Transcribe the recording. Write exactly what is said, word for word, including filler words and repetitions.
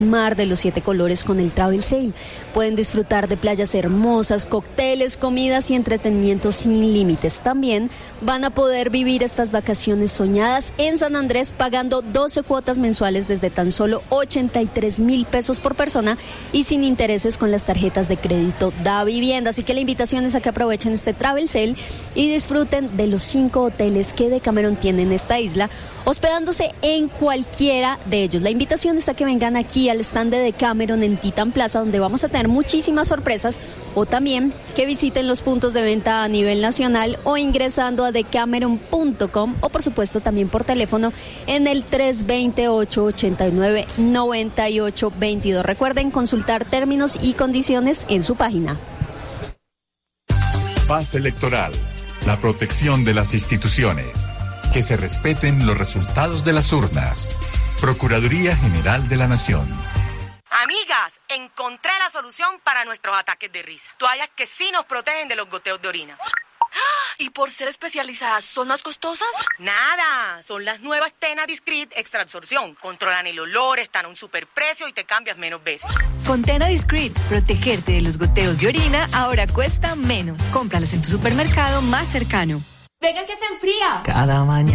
Mar de los siete colores con el Travel Sale. Pueden disfrutar de playas hermosas, cócteles, comidas y entretenimiento sin límites. También van a poder vivir estas vacaciones soñadas en San Andrés pagando doce cuotas mensuales desde tan solo ochenta y tres mil pesos por persona y sin intereses con las tarjetas de crédito Da Vivienda. Así que la invitación es a que aprovechen este Travel Sale y disfruten de los cinco hoteles que Decameron tiene en esta isla, hospedándose en cualquiera de ellos. La invitación es a que vengan aquí al stand de Decameron en Titan Plaza, donde vamos a tener muchísimas sorpresas, o también que visiten los puntos de venta a nivel nacional o ingresando a decameron punto com o por supuesto también por teléfono en el tres dos ocho, ocho nueve, nueve ocho dos dos. Recuerden consultar términos y condiciones en su página. Paz electoral, la protección de las instituciones, que se respeten los resultados de las urnas. Procuraduría General de la Nación. Amigas, encontré la solución para nuestros ataques de risa. Toallas que sí nos protegen de los goteos de orina. ¿Y por ser especializadas, son más costosas? Nada, son las nuevas Tena Discreet Extra Absorción. Controlan el olor, están a un superprecio y te cambias menos veces. Con Tena Discreet, protegerte de los goteos de orina ahora cuesta menos. Cómpralas en tu supermercado más cercano. ¡Venga que se enfría! Cada mañana.